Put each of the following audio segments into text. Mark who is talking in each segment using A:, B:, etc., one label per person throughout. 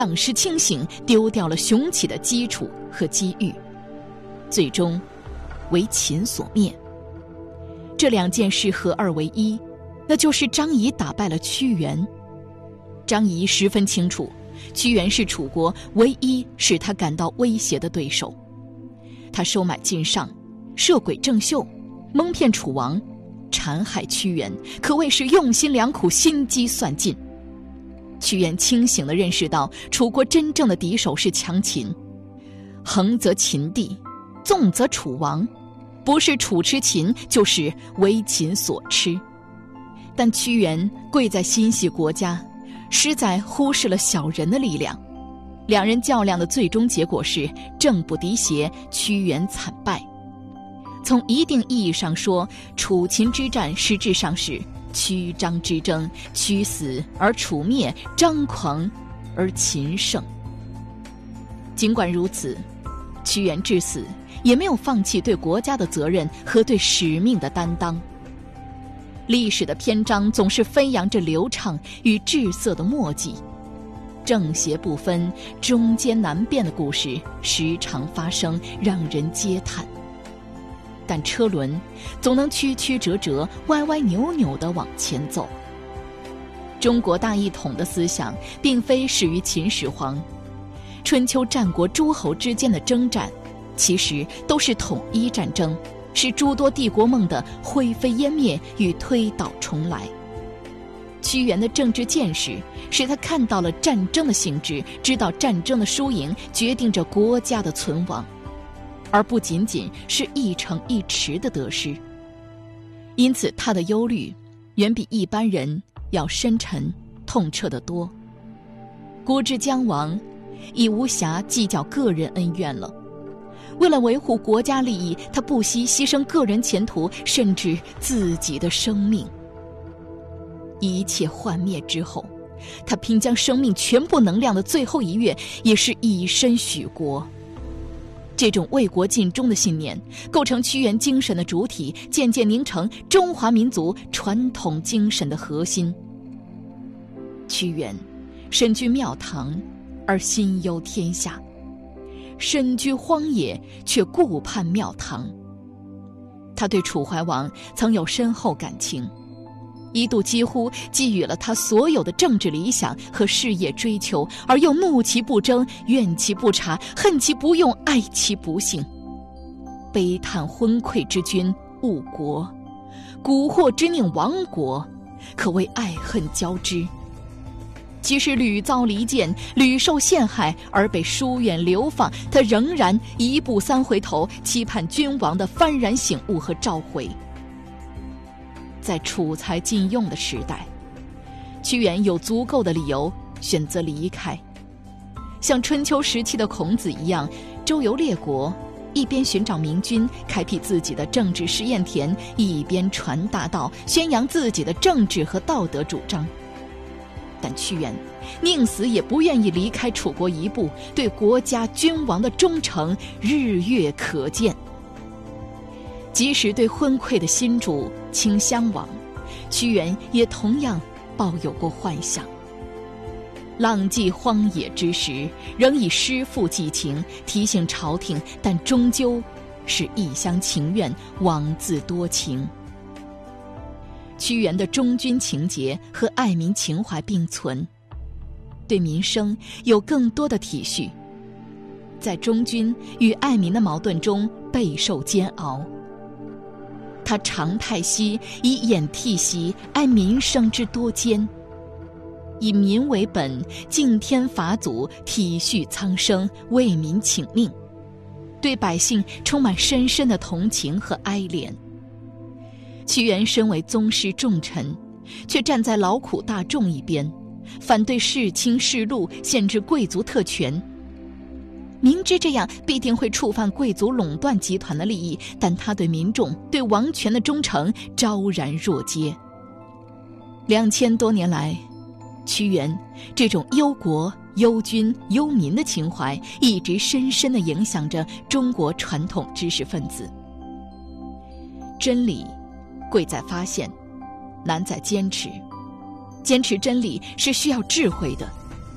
A: 丧失清醒，丢掉了雄起的基础和机遇，最终为秦所灭。这两件事合二为一，那就是张仪打败了屈原。张仪十分清楚，屈原是楚国唯一使他感到威胁的对手。他收买晋上，设诡郑袖，蒙骗楚王，残害屈原，可谓是用心良苦，心机算尽。屈原清醒地认识到，楚国真正的敌手是强秦，横则秦地，纵则楚王，不是楚吃秦，就是为秦所吃。但屈原贵在心系国家，实在忽视了小人的力量。两人较量的最终结果是正不敌邪，屈原惨败。从一定意义上说，楚秦之战实质上是屈张之争，屈死而楚灭，张狂而秦胜。尽管如此，屈原至死也没有放弃对国家的责任和对使命的担当。历史的篇章总是飞扬着流畅与滞涩的墨迹，正邪不分、中间难辨的故事时常发生，让人嗟叹。但车轮总能曲曲折折、歪歪扭扭地往前走。中国大一统的思想并非始于秦始皇，春秋战国诸侯之间的征战，其实都是统一战争，是诸多帝国梦的灰飞烟灭与推倒重来。屈原的政治见识使他看到了战争的性质，知道战争的输赢决定着国家的存亡，而不仅仅是一城一池的得失。因此他的忧虑远比一般人要深沉痛彻得多。国之将亡，已无暇计较个人恩怨了。为了维护国家利益，他不惜牺牲个人前途，甚至自己的生命。一切幻灭之后，他拼将生命全部能量的最后一跃，也是以身许国。这种为国尽忠的信念构成屈原精神的主体，渐渐凝成中华民族传统精神的核心。屈原身居庙堂而心忧天下，身居荒野却顾盼庙堂。他对楚怀王曾有深厚感情，一度几乎寄予了他所有的政治理想和事业追求，而又怒其不争，怨其不察，恨其不用，爱其不幸。悲叹昏聩之君误国，蛊惑之佞亡国，可谓爱恨交织。即使屡遭离间，屡受陷害而被疏远流放，他仍然一步三回头，期盼君王的幡然醒悟和召回。在楚才禁用的时代，屈原有足够的理由选择离开。像春秋时期的孔子一样，周游列国，一边寻找明君，开辟自己的政治实验田，一边传大道，宣扬自己的政治和道德主张。但屈原宁死也不愿意离开楚国一步，对国家君王的忠诚日月可见。即使对昏聩的新主卿襄王，屈原也同样抱有过幻想。浪迹荒野之时，仍以诗赋寄情，提醒朝廷，但终究是一厢情愿，枉自多情。屈原的忠君情节和爱民情怀并存，对民生有更多的体恤，在忠君与爱民的矛盾中备受煎熬。他常太息，以掩涕兮，哀民生之多艰。以民为本，敬天法祖，体恤苍生，为民请命，对百姓充满深深的同情和哀怜。屈原身为宗室重臣，却站在劳苦大众一边，反对世卿世禄，限制贵族特权。明知这样必定会触犯贵族垄断集团的利益，但他对民众、对王权的忠诚昭然若揭。2000多年来，屈原这种忧国、忧君、忧民的情怀，一直深深地影响着中国传统知识分子。真理贵在发现，难在坚持。坚持真理是需要智慧的。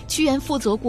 A: 居然负责过